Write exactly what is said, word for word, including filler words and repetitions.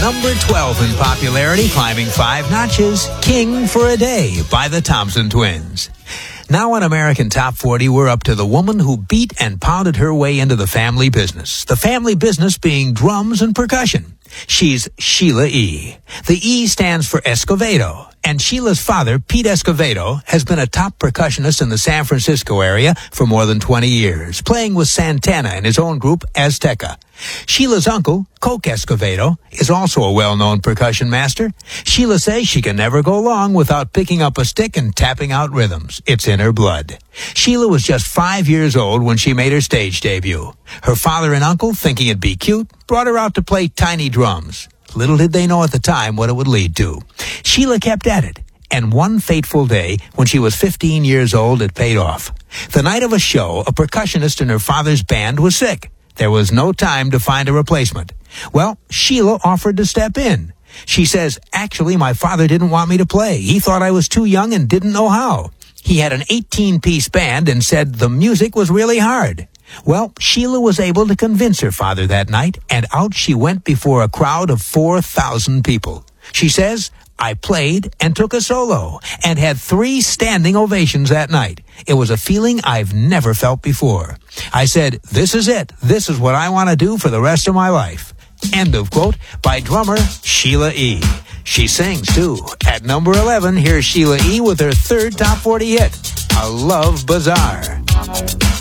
number twelve in popularity, climbing five notches, King for a Day by the Thompson Twins. Now on American Top forty, we're up to the woman who beat and pounded her way into the family business. The family business being drums and percussion. She's Sheila E. The E stands for Escovedo, and Sheila's father, Pete Escovedo, has been a top percussionist in the San Francisco area for more than twenty years, playing with Santana and his own group, Azteca. Sheila's uncle, Coke Escovedo, is also a well-known percussion master. Sheila says she can never go long without picking up a stick and tapping out rhythms. It's in her blood. Sheila was just five years old when she made her stage debut. Her father and uncle, thinking it'd be cute, brought her out to play tiny drums. Little did they know at the time what it would lead to. Sheila kept at it, and one fateful day, when she was fifteen years old, it paid off. The night of a show, a percussionist in her father's band was sick. There was no time to find a replacement. Well, Sheila offered to step in. She says, actually, my father didn't want me to play. He thought I was too young and didn't know how. He had an eighteen-piece band and said the music was really hard. Well, Sheila was able to convince her father that night, and out she went before a crowd of four thousand people. She says, I played and took a solo and had three standing ovations that night. It was a feeling I've never felt before. I said, this is it. This is what I want to do for the rest of my life. End of quote by drummer Sheila E. She sings, too. At number eleven, here's Sheila E. with her third top forty hit, A Love Bazaar.